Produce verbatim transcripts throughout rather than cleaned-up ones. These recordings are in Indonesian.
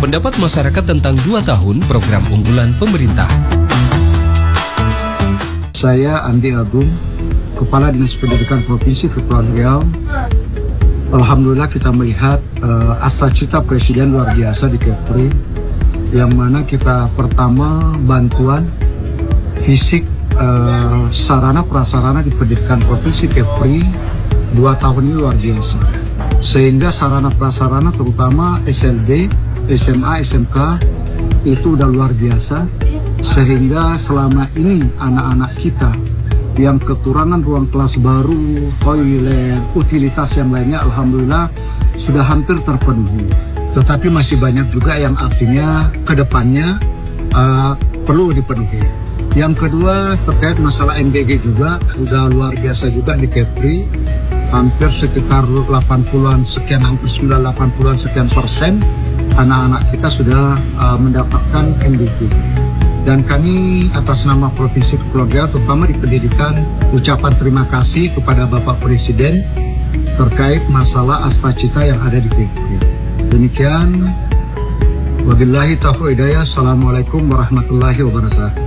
Pendapat masyarakat tentang dua tahun program unggulan pemerintah. Saya Andi Agung, Kepala Dinas Pendidikan Provinsi Kepulauan Riau. Alhamdulillah kita melihat uh, asta-cita Presiden luar biasa di Kepri, yang mana kita pertama bantuan fisik uh, sarana prasarana di pendidikan Provinsi Kepri dua tahun ini luar biasa. Sehingga sarana prasarana terutama S L B, S M A, S M K itu udah luar biasa. Sehingga selama ini anak-anak kita yang kekurangan ruang kelas baru, toilet, utilitas yang lainnya, alhamdulillah sudah hampir terpenuhi. Tetapi masih banyak juga yang artinya kedepannya uh, perlu dipenuhi. Yang kedua terkait masalah M G G juga sudah luar biasa juga di Kepri, hampir sekitar delapan puluhan sekian, hampir sembilan puluh delapan puluhan sekian persen anak-anak kita sudah uh, mendapatkan M G G. Dan kami atas nama Provinsi Kepulauan Riau, terutama di pendidikan, ucapan terima kasih kepada Bapak Presiden terkait masalah asta-cita yang ada di Kepri. Demikian, wabillahi taufiq hidayah. Assalamualaikum warahmatullahi wabarakatuh.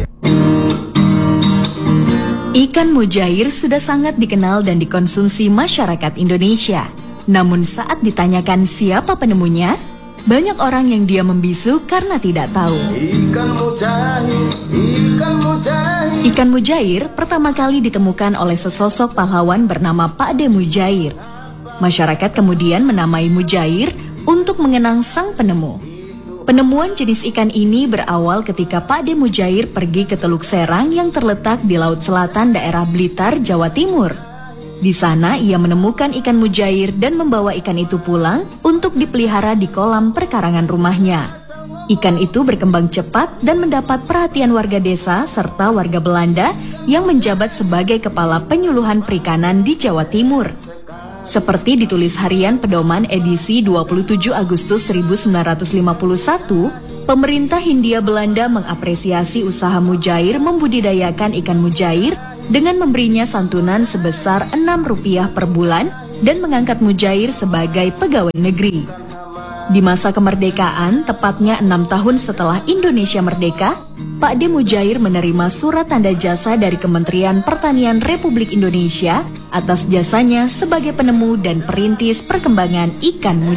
Ikan mujair sudah sangat dikenal dan dikonsumsi masyarakat Indonesia. Namun saat ditanyakan siapa penemunya, banyak orang yang diam membisu karena tidak tahu. Ikan mujair, ikan mujair. Ikan mujair pertama kali ditemukan oleh sesosok pahlawan bernama Pakde Mujair. Masyarakat kemudian menamai Mujair untuk mengenang sang penemu. Penemuan jenis ikan ini berawal ketika Pakde Mujair pergi ke Teluk Serang yang terletak di Laut Selatan daerah Blitar, Jawa Timur. Di sana ia menemukan ikan mujair dan membawa ikan itu pulang untuk dipelihara di kolam perkarangan rumahnya. Ikan itu berkembang cepat dan mendapat perhatian warga desa serta warga Belanda yang menjabat sebagai kepala penyuluhan perikanan di Jawa Timur. Seperti ditulis Harian Pedoman edisi dua puluh tujuh Agustus seribu sembilan ratus lima puluh satu, pemerintah Hindia Belanda mengapresiasi usaha Mujair membudidayakan ikan mujair dengan memberinya santunan sebesar enam rupiah per bulan dan mengangkat Mujair sebagai pegawai negeri. Di masa kemerdekaan, tepatnya enam tahun setelah Indonesia merdeka, Pakde Mujair menerima surat tanda jasa dari Kementerian Pertanian Republik Indonesia atas jasanya sebagai penemu dan perintis perkembangan ikan mujair.